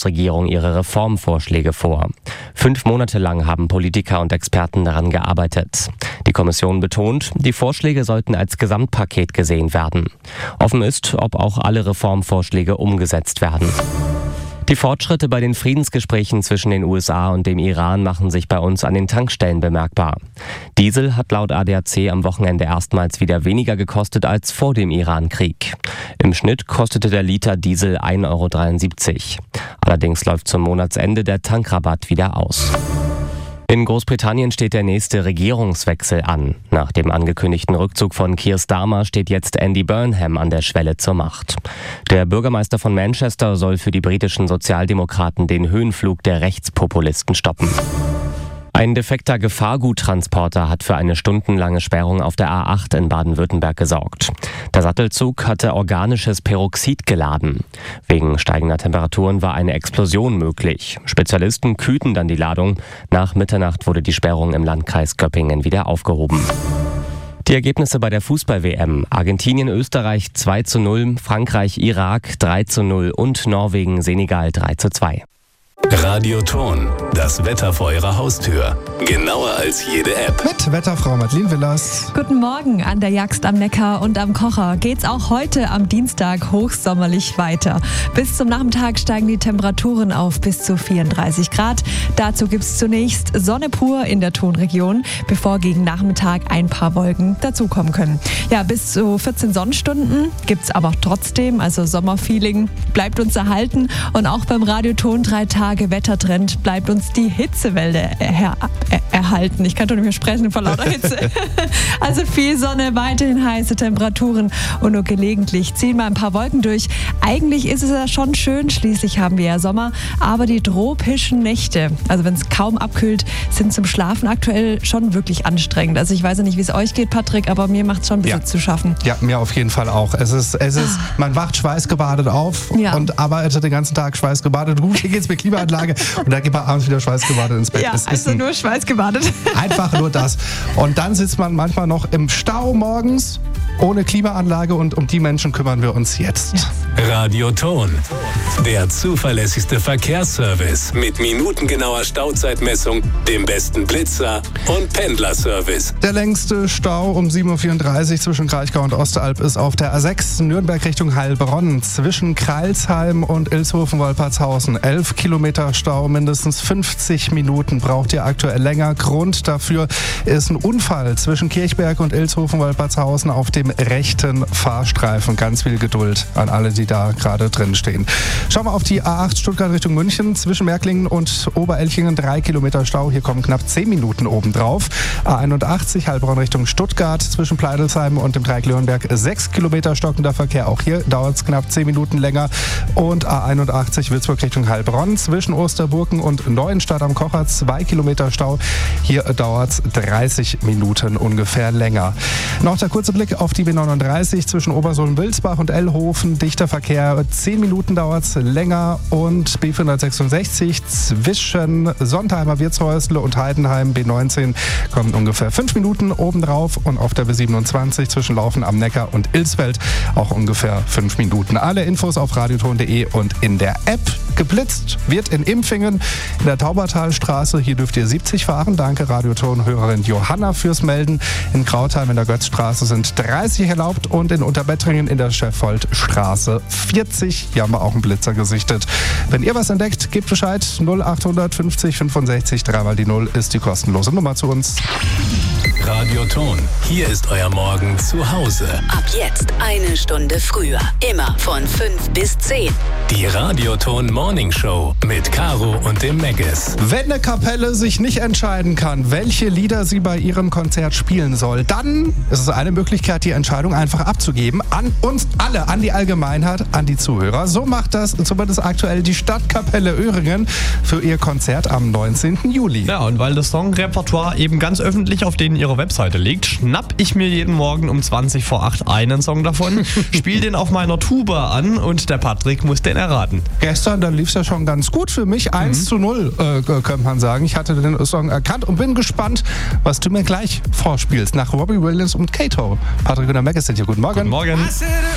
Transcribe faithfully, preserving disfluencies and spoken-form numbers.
Bundesregierung ihre Reformvorschläge vor. Fünf Monate lang haben Politiker und Experten daran gearbeitet. Die Kommission betont, die Vorschläge sollten als Gesamtpaket gesehen werden. Offen ist, ob auch alle Reformvorschläge umgesetzt werden. Die Fortschritte bei den Friedensgesprächen zwischen den U S A und dem Iran machen sich bei uns an den Tankstellen bemerkbar. Diesel hat laut A D A C am Wochenende erstmals wieder weniger gekostet als vor dem Iran-Krieg. Im Schnitt kostete der Liter Diesel ein Euro dreiundsiebzig. Allerdings läuft zum Monatsende der Tankrabatt wieder aus. In Großbritannien steht der nächste Regierungswechsel an. Nach dem angekündigten Rückzug von Keir Starmer steht jetzt Andy Burnham an der Schwelle zur Macht. Der Bürgermeister von Manchester soll für die britischen Sozialdemokraten den Höhenflug der Rechtspopulisten stoppen. Ein defekter Gefahrguttransporter hat für eine stundenlange Sperrung auf der A acht in Baden-Württemberg gesorgt. Der Sattelzug hatte organisches Peroxid geladen. Wegen steigender Temperaturen war eine Explosion möglich. Spezialisten kühlten dann die Ladung. Nach Mitternacht wurde die Sperrung im Landkreis Göppingen wieder aufgehoben. Die Ergebnisse bei der Fußball-W M. Argentinien, Österreich zwei zu null, Frankreich, Irak drei zu null und Norwegen, Senegal drei zu zwei. Radioton, das Wetter vor Ihrer Haustür. Genauer als jede App. Mit Wetterfrau Madeleine Willers. Guten Morgen. An der Jagst am Neckar und am Kocher geht's auch heute am Dienstag hochsommerlich weiter. Bis zum Nachmittag steigen die Temperaturen auf bis zu vierunddreißig Grad. Dazu gibt's zunächst Sonne pur in der Tonregion, bevor gegen Nachmittag ein paar Wolken dazukommen können. Ja, bis zu vierzehn Sonnenstunden gibt's aber trotzdem, also Sommerfeeling bleibt uns erhalten. Und auch beim Radioton drei Tage Wettertrend bleibt uns die Hitzewelle er- er- erhalten. Ich kann doch nicht mehr sprechen vor lauter Hitze. Also viel Sonne, weiterhin heiße Temperaturen und nur gelegentlich ziehen mal ein paar Wolken durch. Eigentlich ist es ja schon schön, schließlich haben wir ja Sommer, aber die tropischen Nächte, also wenn es kaum abkühlt, sind zum Schlafen aktuell schon wirklich anstrengend. Also ich weiß ja nicht, wie es euch geht, Patrick, aber mir macht es schon ein bisschen Ja. zu schaffen. Ja, mir auf jeden Fall auch. Es ist, es ist, man wacht schweißgebadet auf Ja. und arbeitet den ganzen Tag schweißgebadet. Gut, hier geht's mit Klimaanlage und dann geht man abends wieder schweißgebadet ins Bett. Ja, Es ist also ein- nur schweißgebadet. Einfach nur das. Und dann sitzt man manchmal noch im Stau morgens ohne Klimaanlage und um die Menschen kümmern wir uns jetzt. Radioton, der zuverlässigste Verkehrsservice mit minutengenauer Stauzeitmessung, dem besten Blitzer und Pendlerservice. Der längste Stau um sieben Uhr vierunddreißig zwischen Kraichgau und Osteralp ist auf der A sechs Nürnberg Richtung Heilbronn. Zwischen Kreilsheim und Ilshofen-Wolpertshausen elf Kilometer Stau, mindestens fünfzig Minuten braucht ihr aktuell länger. Grund dafür ist ein Unfall zwischen Kirchberg und Ilshofen-Wolpertshausen auf dem rechten Fahrstreifen. Ganz viel Geduld an alle, die da gerade drin stehen. Schauen wir auf die A acht Stuttgart Richtung München. Zwischen Märklingen und Oberelchingen drei Kilometer Stau. Hier kommen knapp zehn Minuten obendrauf. A einundachtzig Heilbronn Richtung Stuttgart. Zwischen Pleidelsheim und dem Dreieck Leonberg sechs Kilometer stockender Verkehr. Auch hier dauert es knapp zehn Minuten länger. Und A einundachtzig Würzburg Richtung Heilbronn. Zwischen Osterburken und Neuenstadt am Kocher zwei Kilometer Stau. Hier dauert es dreißig Minuten ungefähr länger. Noch der kurze Blick auf die B neununddreißig zwischen Obersohn-Wilsbach und Ellhofen. Dichter Verkehr, zehn Minuten dauert es länger. Und B vierhundertsechsundsechzig zwischen Sontheimer Wirtshäusle und Heidenheim B neunzehn kommen ungefähr fünf Minuten obendrauf. Und auf der B siebenundzwanzig zwischen Laufen am Neckar und Ilsfeld auch ungefähr fünf Minuten. Alle Infos auf radioton punkt de und in der App. Geblitzt wird in Impfingen in der Taubertalstraße. Hier dürft ihr siebzig fahren. Danke Radioton-Hörerin Johanna fürs Melden. In Krautheim in der Götzstraße sind dreißig erlaubt und in Unterbettringen in der Scheffoldstraße vierzig. Hier haben wir auch einen Blitzer gesichtet. Wenn ihr was entdeckt, gebt Bescheid. null achthundert fünfzig fünfundsechzig, dreimal die null ist die kostenlose Nummer zu uns. Radioton, hier ist euer Morgen zu Hause. Ab jetzt eine Stunde früher. Immer von fünf bis zehn. Die Radioton Morning Show mit Caro und dem Megges. Wenn eine Kapelle sich nicht entscheiden kann, welche Lieder sie bei ihrem Konzert spielen soll, dann ist es eine Möglichkeit, die Entscheidung einfach abzugeben an uns alle, an die Allgemeinheit, an die Zuhörer. So macht das zumindest aktuell die Stadtkapelle Öhringen für ihr Konzert am neunzehnten Juli. Ja, und weil das Songrepertoire eben ganz öffentlich auf denen ihrer Webseite liegt, schnapp ich mir jeden Morgen um zwanzig vor acht einen Song davon, spiel den auf meiner Tuba an und der Patrick muss den erraten. Gestern, da lief es ja schon ganz gut für mich. eins zu null, äh, könnte man sagen. Ich hatte den Song erkannt und bin gespannt, was du mir gleich vorspielst. Nach Robbie Williams und Kato. Patrick und der Megges sind hier. Guten Morgen. Guten Morgen.